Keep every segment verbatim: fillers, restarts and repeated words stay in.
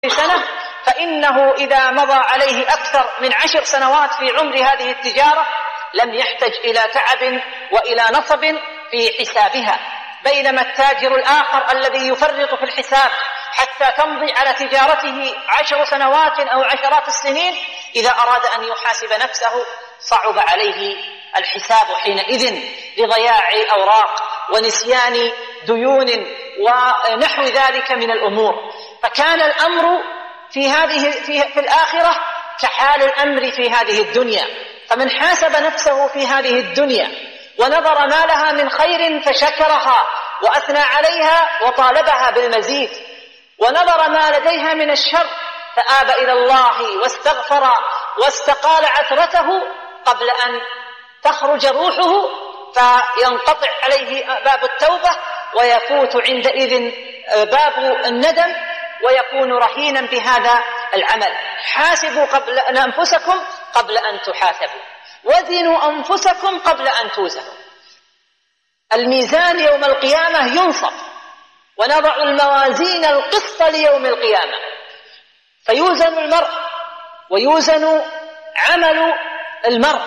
سنة، فإنه إذا مضى عليه أكثر من عشر سنوات في عمر هذه التجارة لم يحتج إلى تعب وإلى نصب في حسابها، بينما التاجر الآخر الذي يفرط في الحساب حتى تمضي على تجارته عشر سنوات أو عشرات السنين إذا أراد أن يحاسب نفسه صعب عليه الحساب حينئذ لضياع أوراق ونسيان ديون ونحو ذلك من الأمور. فكان الأمر في هذه في, في الآخرة كحال الأمر في هذه الدنيا، فمن حاسب نفسه في هذه الدنيا ونظر ما لها من خير فشكرها وأثنى عليها وطالبها بالمزيد، ونظر ما لديها من الشر فآب إلى الله واستغفر واستقال عثرته قبل أن تخرج روحه فينقطع عليه باب التوبة ويفوت عندئذ باب الندم ويكون رهينا بهذا العمل. حاسبوا قبل أن أنفسكم قبل أن تحاسبوا، وزنوا أنفسكم قبل أن توزنوا. الميزان يوم القيامة ينصب، ونضع الموازين القسط ليوم القيامة، فيوزن المرء ويوزن عمل المرء.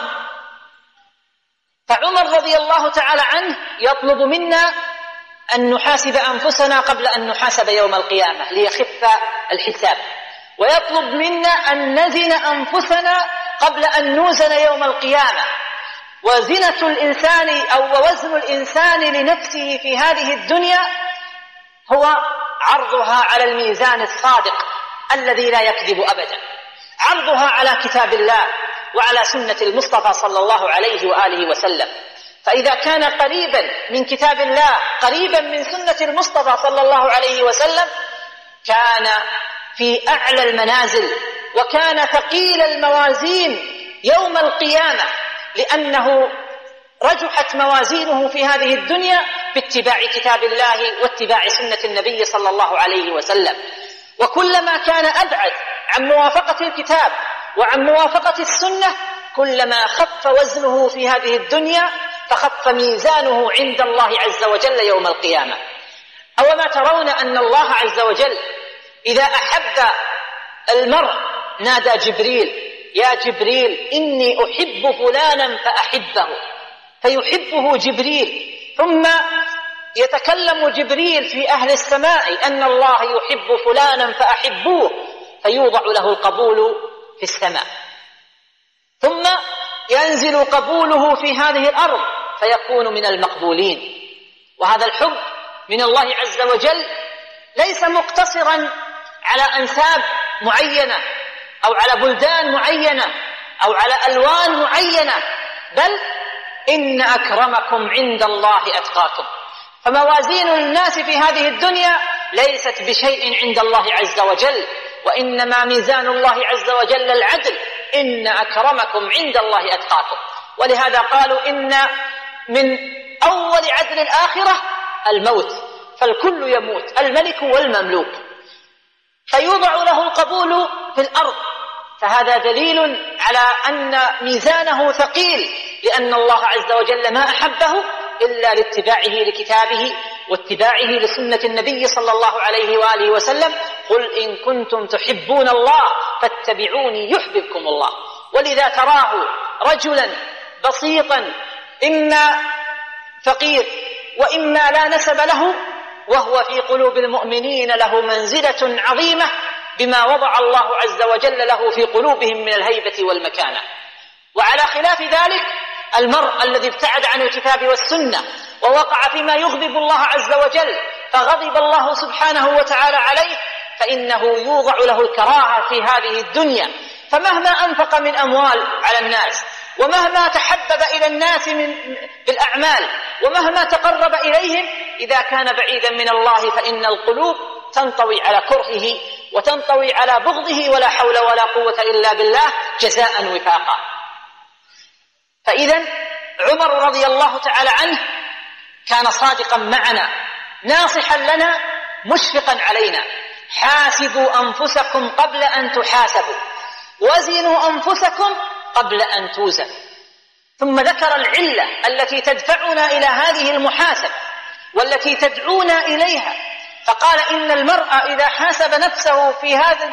فعمر رضي الله تعالى عنه يطلب منا أن نحاسب أنفسنا قبل أن نحاسب يوم القيامة ليخف الحساب، ويطلب منا أن نزن أنفسنا قبل أن نوزن يوم القيامة. وزنة الإنسان أو وزن الإنسان لنفسه في هذه الدنيا هو عرضها على الميزان الصادق الذي لا يكذب أبدا، عرضها على كتاب الله وعلى سنة المصطفى صلى الله عليه وآله وسلم. فإذا كان قريبا من كتاب الله قريبا من سنة المصطفى صلى الله عليه وسلم كان في أعلى المنازل، وكان ثقيل الموازين يوم القيامة، لأنه رجحت موازينه في هذه الدنيا باتباع كتاب الله واتباع سنة النبي صلى الله عليه وسلم. وكلما كان أبعد عن موافقة الكتاب وعن موافقة السنة كلما خف وزنه في هذه الدنيا فخف ميزانه عند الله عز وجل يوم القيامة. أوما ترون أن الله عز وجل إذا أحب المرء نادى جبريل: يا جبريل إني أحب فلانا فأحبه، فيحبه جبريل، ثم يتكلم جبريل في أهل السماء أن الله يحب فلانا فأحبوه، فيوضع له القبول في السماء، ثم ينزل قبوله في هذه الأرض فيكون من المقبولين. وهذا الحب من الله عز وجل ليس مقتصرا على أنساب معينة أو على بلدان معينة أو على ألوان معينة، بل إن أكرمكم عند الله أتقاكم. فموازين الناس في هذه الدنيا ليست بشيء عند الله عز وجل، وإنما ميزان الله عز وجل العدل: إن أكرمكم عند الله أتقاكم. ولهذا قالوا إن من أول عدل الآخرة الموت، فالكل يموت، الملك والمملوك، فيوضع له القبول في الأرض. فهذا دليل على أن ميزانه ثقيل، لأن الله عز وجل ما أحبه إلا لاتباعه لكتابه واتباعه لسنة النبي صلى الله عليه وآله وسلم: قل إن كنتم تحبون الله فاتبعوني يحببكم الله. ولذا تراه رجلا بسيطا إما فقير وإما لا نسب له، وهو في قلوب المؤمنين له منزلة عظيمة بما وضع الله عز وجل له في قلوبهم من الهيبة والمكانة. وعلى خلاف ذلك المرء الذي ابتعد عن الكتاب والسنة ووقع فيما يغضب الله عز وجل فغضب الله سبحانه وتعالى عليه، فإنه يوضع له الكراهة في هذه الدنيا، فمهما أنفق من أموال على الناس، ومهما تحبب إلى الناس من بالأعمال، ومهما تقرب إليهم، إذا كان بعيدا من الله فإن القلوب تنطوي على كرهه وتنطوي على بغضه، ولا حول ولا قوة إلا بالله جزاء وفاقا. فإذا عمر رضي الله تعالى عنه كان صادقا معنا، ناصحا لنا، مشفقا علينا: حاسبوا أنفسكم قبل أن تحاسبوا، وزنوا أنفسكم قبل أن توزنوا. ثم ذكر العلة التي تدفعنا إلى هذه المحاسبة والتي تدعونا إليها، فقال إن المرء إذا حاسب نفسه في هذا